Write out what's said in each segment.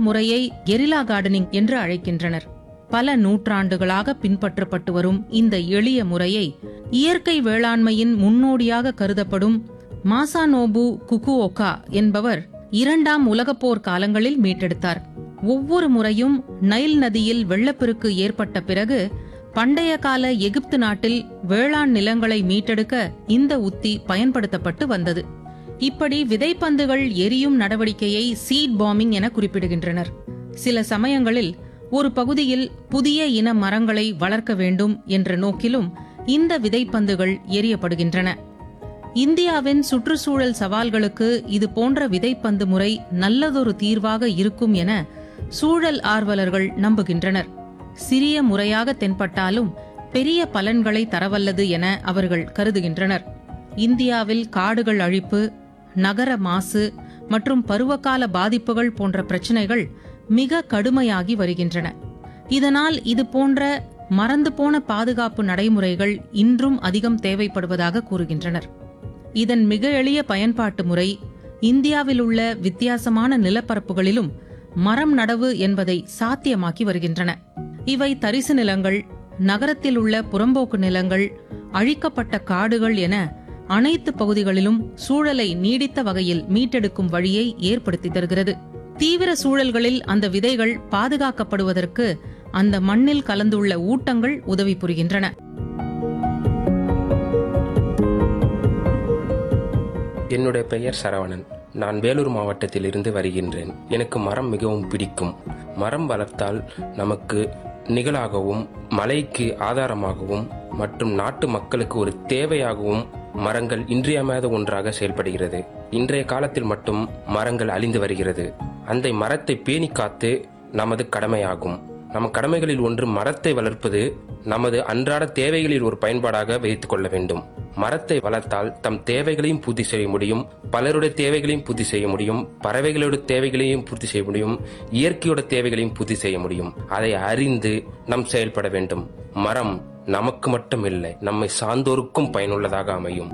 முறையை guerrilla gardening என்று அழைக்கின்றனர். பல நூற்றாண்டுகளாக பின்பற்றப்பட்டு வரும் இந்த எளிய முறையை இயற்கை வேளாண்மையின் முன்னோடியாக கருதப்படும் மாசானோபு குகுஓகா என்பவர் 2ஆம் உலகப் போர் காலங்களில் மீட்டெடுத்தார். ஒவ்வொரு முறையும் நைல் நதியில் வெள்ளப்பெருக்கு ஏற்பட்ட பிறகு பண்டைய கால எகிப்து நாட்டில் வேளாண் நிலங்களை மீட்டெடுக்க இந்த உத்தி பயன்படுத்தப்பட்டு வந்தது. இப்படி விதைப்பந்துகள் எரியும் நடவடிக்கையை சீட் பாம்பிங் என குறிப்பிடுகின்றனர். சில சமயங்களில் ஒரு பகுதியில் புதிய இன மரங்களை வளர்க்க வேண்டும் என்ற நோக்கிலும் இந்த விதைப்பந்துகள் எரியப்படுகின்றன. இந்தியாவின் சுற்றுச்சூழல் சவால்களுக்கு இது போன்ற விதைப்பந்து முறை நல்லதொரு தீர்வாக இருக்கும் என சூழல் ஆர்வலர்கள் நம்புகின்றனர். சிறிய முறையாக தென்பட்டாலும் பெரிய பலன்களை தரவல்லது என அவர்கள் கருதுகின்றனர். இந்தியாவில் காடுகள் அழிப்பு, நகர மாசு மற்றும் பருவகால பாதிப்புகள் போன்ற பிரச்சினைகள் மிக கடுமையாகி வருகின்றன. இதனால் இது போன்ற மறந்து போன பாதுகாப்பு நடைமுறைகள் இன்றும் அதிகம் தேவைப்படுவதாக கூறுகின்றனர். இதன் மிக எளிய பயன்பாட்டு முறை இந்தியாவில் உள்ள வித்தியாசமான நிலப்பரப்புகளிலும் மரம் நடவு என்பதை சாத்தியமாக்கி வருகின்றன. இவை தரிசு நிலங்கள், நகரத்தில் உள்ள புறம்போக்கு நிலங்கள், அழிக்கப்பட்ட காடுகள் என அனைத்து பகுதிகளிலும் சூழலை நீடித்த வகையில் மீட்டெடுக்கும் வழியை ஏற்படுத்தி தருகிறது. தீவிர சூழல்களில் அந்த விதைகள் பாதுகாக்கப்படுவதற்கு அந்த மண்ணில் கலந்துள்ள ஊட்டங்கள் உதவி புரிகின்றன. என்னுடைய பெயர் சரவணன். நான் வேலூர் மாவட்டத்தில் இருந்து வருகின்றேன். எனக்கு மரம் மிகவும் பிடிக்கும். மரம் வளர்த்தால் நமக்கு நிழலாகவும் மழைக்கு ஆதாரமாகவும் மற்றும் நாட்டு மக்களுக்கு ஒரு தேவையாகவும் மரங்கள் இன்றியமையாத ஒன்றாக செயல்படுகிறது. இன்றைய காலத்தில் மட்டும் மரங்கள் அழிந்து வருகிறது. அந்த மரத்தை பேணி காத்து நமது கடமையாகும். நம் கடமைகளில் ஒன்று மரத்தை வளர்ப்பது நமது அன்றாட தேவைகளில் ஒரு பயன்பாடாக வைத்துக் கொள்ள வேண்டும். மரத்தை வளர்த்தால் தம் தேவைகளையும் பூர்த்தி செய்ய முடியும், பலருடைய தேவைகளையும் பூர்த்தி செய்ய முடியும், பறவைகளோட தேவைகளையும் பூர்த்தி செய்ய முடியும், இயற்கையோட தேவைகளையும் பூர்த்தி செய்ய முடியும். அதை அறிந்து நாம் செயல்பட வேண்டும். மரம் நமக்கு மட்டும் இல்லை, நம்மை சார்ந்தோருக்கும் பயனுள்ளதாக அமையும்.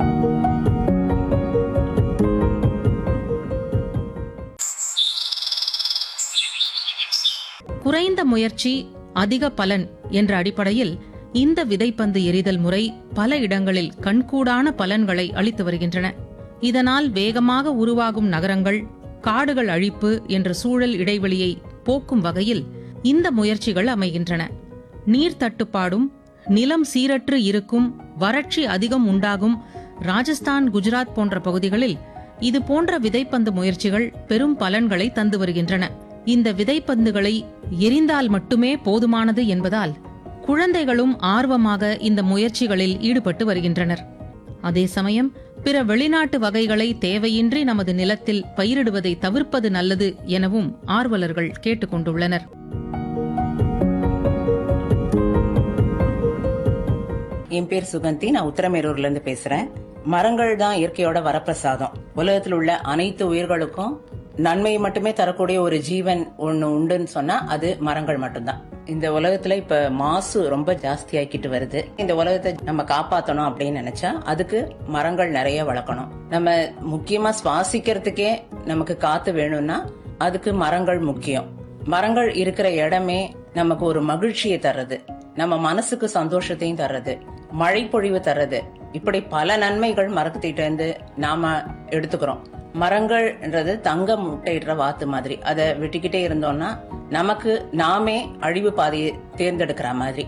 குறைந்த முயற்சி அதிக பலன் என்ற அடிப்படையில் இந்த விதைப்பந்து எறிதல் முறை பல இடங்களில் கண்கூடான பலன்களை அளித்து வருகின்றன. இதனால் வேகமாக உருவாகும் நகரங்கள், காடுகள் அழிப்பு என்ற சூழல் இடைவெளியை போக்கும் வகையில் இந்த முயற்சிகள் அமைகின்றன. நீர் தட்டுப்பாடும் நிலம் சீரற்று இருக்கும், வறட்சி அதிகம் உண்டாகும் ராஜஸ்தான், குஜராத் போன்ற பகுதிகளில் இது போன்ற விதைப்பந்து முயற்சிகள் பெரும் பலன்களை தந்து வருகின்றன. இந்த விதைப்பந்துகளை எரிந்தால் மட்டுமே போதுமானது என்பதால் குழந்தைகளும் ஆர்வமாக இந்த முயற்சிகளில் ஈடுபட்டு வருகின்றனர். அதே சமயம் பிற வெளிநாட்டு வகைகளை தேவையின்றி நமது நிலத்தில் பயிரிடுவதை தவிர்ப்பது நல்லது எனவும் ஆர்வலர்கள் கேட்டுக்கொண்டுள்ளனர். என் பேர் சுகந்தி. நான் உத்தரமேரூர்ல இருந்து பேசுறேன். மரங்கள் தான் இயற்கையோட வரப்பிரசாதம். உலகத்தில் உள்ள அனைத்து உயிர்களுக்கும் நன்மையை மட்டுமே தரக்கூடிய ஒரு ஜீவன் ஒண்ணு உண்டுன்னு சொன்னா அது மரங்கள் மட்டும்தான். இந்த உலகத்துல இப்ப மாசு ரொம்ப ஜாஸ்தி ஆக்கிட்டு வருது. இந்த உலகத்தை நம்ம காப்பாத்தணும் அப்படின்னு நினைச்சா அதுக்கு மரங்கள் நிறைய வளர்க்கணும். நம்ம முக்கியமா சுவாசிக்கிறதுக்கே நமக்கு காத்து வேணும்னா அதுக்கு மரங்கள் முக்கியம். மரங்கள் இருக்கிற இடமே நமக்கு ஒரு மகிழ்ச்சியை தர்றது, நம்ம மனசுக்கு சந்தோஷத்தையும் தர்றது, மழை பொழிவு தர்றது. இப்படி பல நன்மைகள் மரத்திட்ட இருந்து நாம எடுத்துக்கிறோம். மரங்கள்ன்றது தங்கம் முட்டையிடுற வாத்து மாதிரி. அதை வெட்டிக்கிட்டே இருந்தோம்னா நமக்கு நாமே அழிவு பாதையை தேர்ந்தெடுக்கிற மாதிரி.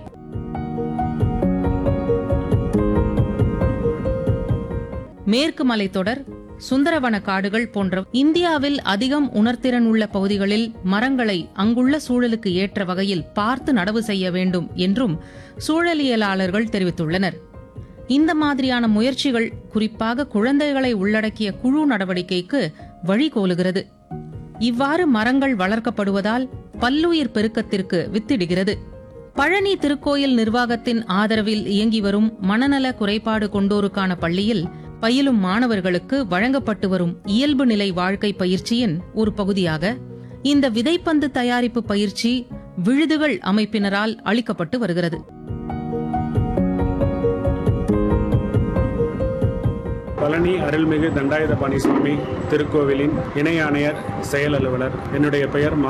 மேற்கு மலைத்தொடர், சுந்தரவன காடுகள் போன்ற இந்தியாவில் அதிகம் உணர்திறன் உள்ள பகுதிகளில் மரங்களை அங்குள்ள சூழலுக்கு ஏற்ற வகையில் பார்த்து நடவு செய்ய வேண்டும் என்றும் சூழலியலாளர்கள் தெரிவித்துள்ளனர். இந்த மாதிரியான முயற்சிகள் குறிப்பாக குழந்தைகளை உள்ளடக்கிய குழு நடவடிக்கைக்கு வழிகோலுகிறது. இவ்வாறு மரங்கள் வளர்க்கப்படுவதால் பல்லுயிர் பெருக்கத்திற்கு வித்திடுகிறது. பழனி திருக்கோயில் நிர்வாகத்தின் ஆதரவில் இயங்கி வரும் மனநல குறைபாடு கொண்டோருக்கான பள்ளியில் பயிலும் மாணவர்களுக்கு வழங்கப்பட்டு வரும் இயல்பு நிலை வாழ்க்கை பயிற்சியின் ஒரு பகுதியாக இந்த விதைப்பந்து தயாரிப்பு பயிற்சி விழுதுகள் அமைப்பினரால் அளிக்கப்பட்டு வருகிறது. பழனி அருள்மிகு தண்டாயுதபாணி சுவாமி திருக்கோவிலின் இணை ஆணையர் செயல் அலுவலர். என்னுடைய பெயர்